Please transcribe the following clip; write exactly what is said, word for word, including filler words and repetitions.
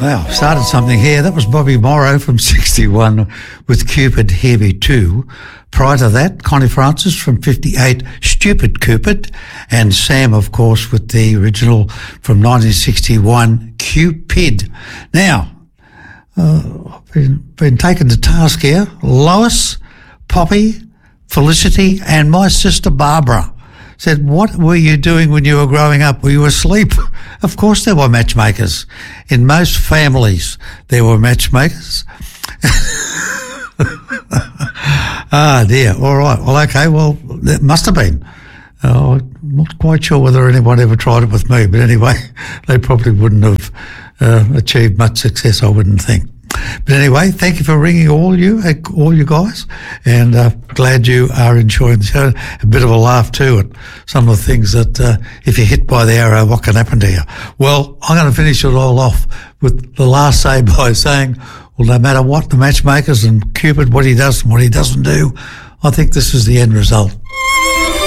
Wow, started something here. That was Bobby Morrow from sixty-one with Cupid Heavy two. Prior to that, Connie Francis from fifty-eight, Stupid Cupid. And Sam, of course, with the original from nineteen sixty-one, Cupid. Now, uh, I've been, been taken to task here. Lois, Poppy, Felicity and my sister Barbara said, what were you doing when you were growing up? Were you asleep? Of course there were matchmakers. In most families there were matchmakers. Ah, dear. All right. Well, okay. Well, it must have been. Uh, I'm not quite sure whether anyone ever tried it with me, but anyway, they probably wouldn't have uh, achieved much success, I wouldn't think. But anyway, thank you for ringing, all you, all you guys, and uh, glad you are enjoying the show. A bit of a laugh too at some of the things that, uh, if you're hit by the arrow, what can happen to you? Well, I'm going to finish it all off with the last say by saying, well, no matter what the matchmakers and Cupid, what he does and what he doesn't do, I think this is the end result.